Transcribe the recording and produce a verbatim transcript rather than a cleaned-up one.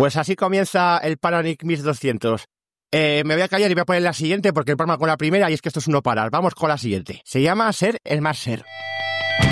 Pues así comienza el Panic Mix doscientos. Eh, me voy a callar y voy a poner la siguiente porque el problema con la primera y es que esto es un no parar. Vamos con la siguiente. Se llama Ser el más ser.